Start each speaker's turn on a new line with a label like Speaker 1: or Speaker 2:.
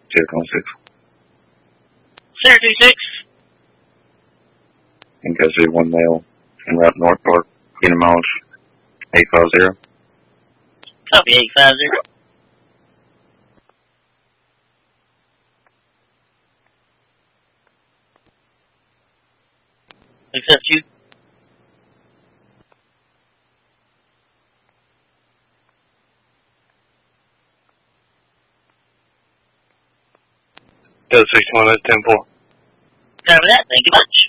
Speaker 1: 226.
Speaker 2: Center 26.
Speaker 1: And goes to 1 mile en route north or Union miles 850.
Speaker 2: Copy 850. Accept you.
Speaker 3: Go 61 at 10-4.
Speaker 2: Copy that. Thank you much.